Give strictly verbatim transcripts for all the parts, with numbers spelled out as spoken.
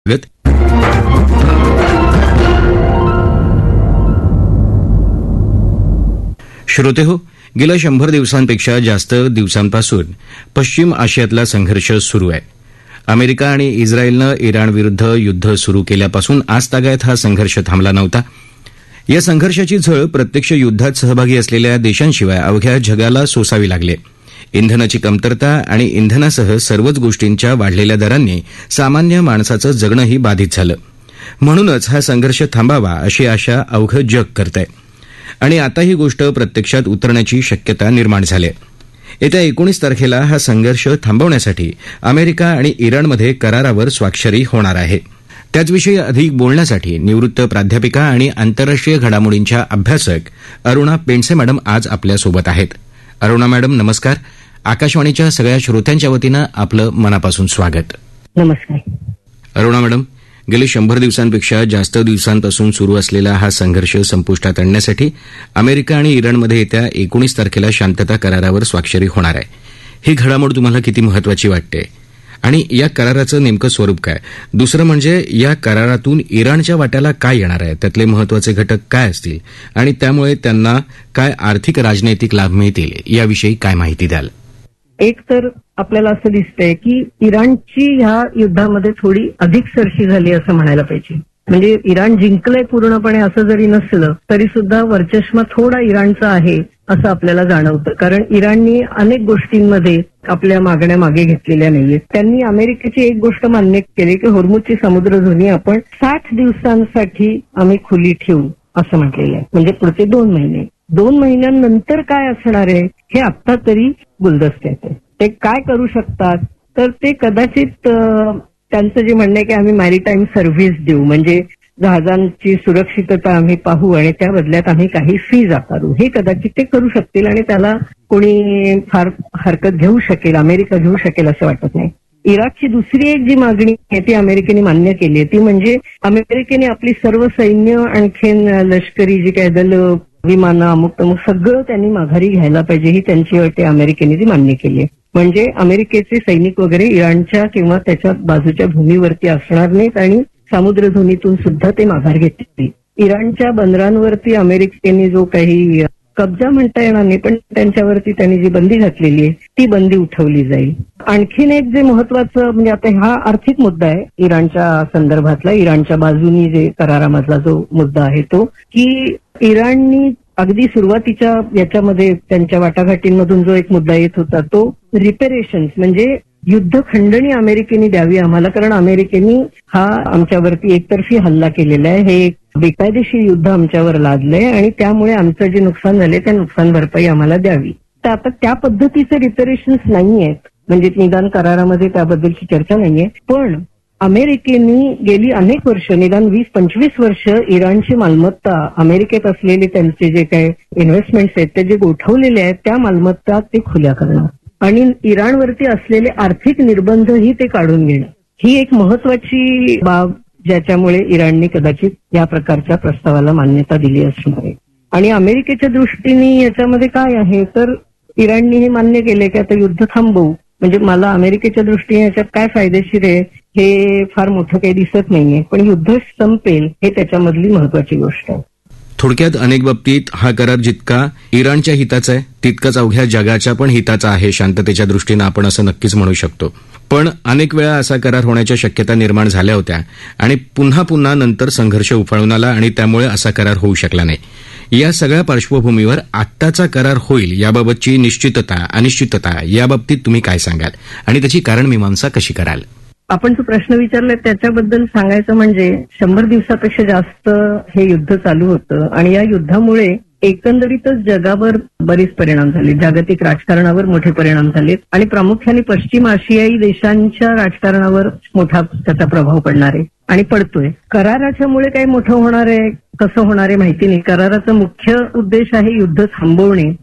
स्वागत. श्रोतेहो, गेल्या शंभर दिवसांपेक्षा जास्त दिवसांपासून पश्चिम आशियातला संघर्ष सुरू आहे. अमेरिका आणि इस्रायलनं इराणविरुद्ध युद्ध सुरू केल्यापासून आजतागायत हा संघर्ष थांबला नव्हता. या संघर्षाची झळ प्रत्यक्ष युद्धात सहभागी असलेल्या देशांशिवाय अवघ्या जगाला सोसावी लागली. इंधनाची कमतरता आणि इंधनासह सर्वच गोष्टींच्या वाढलेल्या दरांनी सामान्य माणसाचं जगणंही बाधित झालं. म्हणूनच हा संघर्ष थांबावा अशी आशा अवघं जग करतंय आणि आता ही गोष्ट प्रत्यक्षात उतरण्याची शक्यता निर्माण झाली आहे. येत्या एकोणीस तारखेला हा संघर्ष थांबवण्यासाठी अमेरिका आणि इराणमध्ये करारावर स्वाक्षरी होणार आहे. त्याचविषयी अधिक बोलण्यासाठी निवृत्त प्राध्यापिका आणि आंतरराष्ट्रीय घडामोडींच्या अभ्यासक अरुणा पेंडसे मॅडम आज आपल्यासोबत आहेत. अरुणा मॅडम, नमस्कार. आकाशवाणीच्या सगळ्या श्रोत्यांच्या वतीनं आपलं मनापासून स्वागत. नमस्कार. अरुणा मॅडम, गेले शंभर दिवसांपेक्षा जास्त दिवसांपासून सुरू असलेला हा संघर्ष संपुष्टात आणण्यासाठी अमेरिका आणि इराणमध्ये येत्या एकोणीस तारखेला शांतता करारावर स्वाक्षरी होणार आहे. ही घडामोड तुम्हाला किती महत्वाची वाटते आणि या कराराचं नेमकं स्वरूप काय? दुसरं म्हणजे या करारातून इराणच्या वाट्याला काय येणार आहे, त्यातले महत्वाचे घटक काय असतील आणि त्यामुळे त्यांना काय आर्थिक राजनैतिक लाभ मिळतील याविषयी काय माहिती द्याल? एक तर आपल्याला असं दिसतंय की इराणची ह्या युद्धामध्ये थोडी अधिक सरशी झाली असं म्हणायला पाहिजे. म्हणजे इराण जिंकलंय पूर्णपणे असं जरी नसलं तरी सुद्धा वर्चस्व थोडा इराणचा आहे असं आपल्याला जाणवतं. कारण इराणनी अनेक गोष्टींमध्ये आपल्या मागण्या मागे घेतलेल्या नाहीये. त्यांनी अमेरिकेची एक गोष्ट मान्य केली की होर्मुझची समुद्रधुनी आपण साठ दिवसांसाठी आम्ही खुली ठेवू असं म्हटलेलं आहे. म्हणजे पुढचे दोन महिने दोन महिन्यांनंतर काय असणार आहे हे आत्ता तरी गुलदस्त्यात आहे. ते काय करू शकतात तर ते कदाचित त्यांचं जे म्हणणं आहे की आम्ही मॅरीटाईम सर्व्हिस देऊ, म्हणजे जहाजांची सुरक्षितता आम्ही पाहू आणि त्या बदल्यात आम्ही काही फीज आकारू, हे कदाचित ते करू शकतील आणि त्याला कोणी फार हरकत घेऊ शकेल, अमेरिका घेऊ शकेल असं वाटत नाही. इराकची दुसरी एक जी मागणी आहे ती अमेरिकेने मान्य केली आहे, ती म्हणजे अमेरिकेने आपली सर्व सैन्य आणखीन लष्करी जी काय दल, विमानं, अमुक तमुक सगळं त्यांनी माघारी घ्यायला पाहिजे, ही त्यांची अट आहे. अमेरिकेने ती मान्य केली आहे. म्हणजे अमेरिकेचे सैनिक वगैरे इराणच्या किंवा त्याच्या बाजूच्या भूमीवरती असणार नाहीत आणि समुद्रधुनीतून सुद्धा ते माघार घेतील. इराणच्या बंदरांवरती अमेरिकेने जो काही कब्जा म्हणता येणार नाही पण त्यांच्यावरती त्यांनी जी बंदी घातलेली आहे ती बंदी उठवली जाईल. आणखीन एक जे महत्वाचं म्हणजे आता हा आर्थिक मुद्दा आहे इराणच्या संदर्भातला, इराणच्या बाजूनी जे करारामधला जो मुद्दा आहे तो की इराणनी अगदी सुरुवातीच्या याच्यामध्ये त्यांच्या वाटाघाटींमधून जो एक मुद्दा येत होता तो रिपेरेशन्स म्हणजे युद्ध खंडणी अमेरिकेने द्यावी आम्हाला, कारण अमेरिकेने हा आमच्यावरती एकतर्फी हल्ला केलेला आहे, हे एक बेकायदेशीर युद्ध आमच्यावर लादलंय आणि त्यामुळे आमचं जे नुकसान झालंय त्या नुकसान भरपाई आम्हाला द्यावी. तर आता त्या पद्धतीचे रिपेरेशन्स नाही आहेत, म्हणजे निदान करारामध्ये त्याबद्दलची चर्चा नाहीये. पण अमेरिकेने गेली अनेक वर्ष, निदान वीस पंचवीस वर्ष इराणची मालमत्ता, अमेरिकेत असलेले त्यांचे जे काही इन्व्हेस्टमेंट्स आहेत ते जे गोठवलेले आहेत त्या मालमत्ता ते खुल्या करणं आणि इराणवरती असलेले आर्थिक निर्बंधही ते काढून घेणं, ही एक महत्वाची बाब ज्याच्यामुळे इराणने कदाचित या प्रकारच्या प्रस्तावाला मान्यता दिली असणार आहे. आणि अमेरिकेच्या दृष्टीने याच्यामध्ये काय आहे तर इराणने हे मान्य केले की आता युद्ध थांबवू, म्हणजे मला अमेरिकेच्या दृष्टीने याच्यात काय फायदेशीर आहे हे फार मोठं काही दिसत नाहीये, पण युद्ध संपेल हे त्याच्यामधली महत्वाची गोष्ट आहे. थोडक्यात अनेक बाबतीत हा करार जितका इराणच्या हिताचा आहे तितकाच अवघ्या जगाच्या पण हिताचा आहे शांततेच्या दृष्टीनं, आपण असं नक्कीच म्हणू शकतो. पण अनेक वेळा असा करार होण्याच्या शक्यता निर्माण झाल्या होत्या आणि पुन्हा पुन्हा नंतर संघर्ष उफाळून आला आणि त्यामुळे असा करार होऊ शकला नाही. या सगळ्या पार्श्वभूमीवर आत्ताचा करार होईल याबाबतची निश्चितता अनिश्चितता याबाबतीत तुम्ही काय सांगाल आणि त्याची कारणमीमांसा कशी कराल? आपण जो प्रश्न विचारलाय त्याच्याबद्दल सांगायचं म्हणजे शंभर दिवसापेक्षा जास्त हे युद्ध चालू होतं आणि या युद्धामुळे एकंदरीतच जगावर बरेच परिणाम झाले, जागतिक राजकारणावर मोठे परिणाम झालेत आणि प्रामुख्याने पश्चिम आशियाई देशांच्या राजकारणावर मोठा त्याचा प्रभाव पडणार आहे आणि पडतोय. कराराच्या मुळे काही मोठं होणार आहे कसं होणार आहे माहिती नाही. कराराचा मुख्य उद्देश आहे युद्ध थांबवणे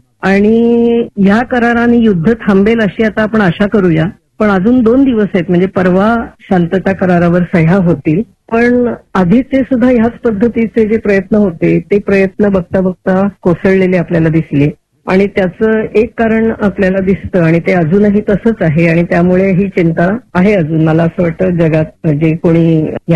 आणि ह्या कराराने युद्ध थांबेल अशी आता आपण आशा करूया. पण अजून दोन दिवस आहेत, म्हणजे परवा शांतता करारावर सह्या होतील, पण आधीचे सुद्धा ह्याच पद्धतीचे जे प्रयत्न होते ते प्रयत्न बघता बघता कोसळलेले आपल्याला दिसले आणि त्याचं एक कारण आपल्याला दिसतं आणि ते अजूनही तसंच आहे आणि त्यामुळे ही चिंता आहे अजून. मला असं वाटतं जगात जे कोणी